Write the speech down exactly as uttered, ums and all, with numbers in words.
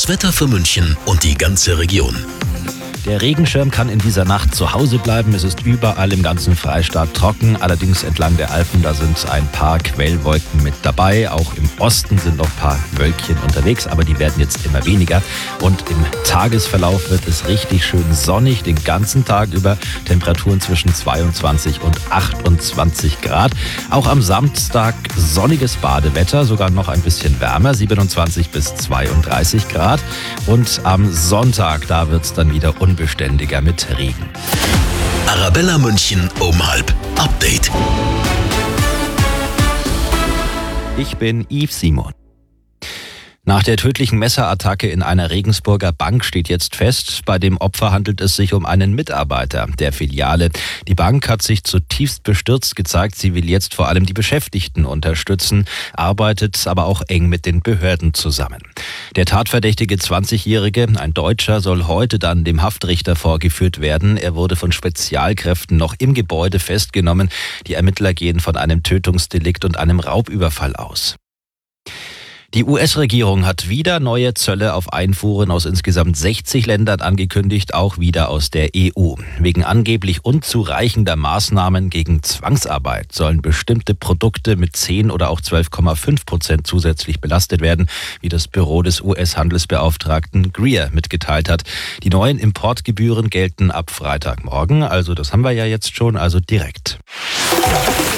Das Wetter für München und die ganze Region. Der Regenschirm kann in dieser Nacht zu Hause bleiben. Es ist überall im ganzen Freistaat trocken. Allerdings entlang der Alpen, da sind ein paar Quellwolken mit dabei. Auch im Osten sind noch ein paar Wölkchen unterwegs, aber die werden jetzt immer weniger. Und im Tagesverlauf wird es richtig schön sonnig, den ganzen Tag über. Temperaturen zwischen zweiundzwanzig und achtundzwanzig Grad. Auch am Samstag sonniges Badewetter, sogar noch ein bisschen wärmer, siebenundzwanzig bis zweiunddreißig Grad. Und am Sonntag, da wird es dann wieder unbeständiger mit Regen. Arabella München um halb. Update. Ich bin Yves Simon. Nach der tödlichen Messerattacke in einer Regensburger Bank steht jetzt fest, bei dem Opfer handelt es sich um einen Mitarbeiter der Filiale. Die Bank hat sich zutiefst bestürzt gezeigt. Sie will jetzt vor allem die Beschäftigten unterstützen, arbeitet aber auch eng mit den Behörden zusammen. Der tatverdächtige zwanzigjährige, ein Deutscher, soll heute dann dem Haftrichter vorgeführt werden. Er wurde von Spezialkräften noch im Gebäude festgenommen. Die Ermittler gehen von einem Tötungsdelikt und einem Raubüberfall aus. Die U S-Regierung hat wieder neue Zölle auf Einfuhren aus insgesamt sechzig Ländern angekündigt, auch wieder aus der E U. Wegen angeblich unzureichender Maßnahmen gegen Zwangsarbeit sollen bestimmte Produkte mit zehn oder auch zwölf Komma fünf Prozent zusätzlich belastet werden, wie das Büro des U S-Handelsbeauftragten Greer mitgeteilt hat. Die neuen Importgebühren gelten ab Freitagmorgen, also das haben wir ja jetzt schon, also direkt.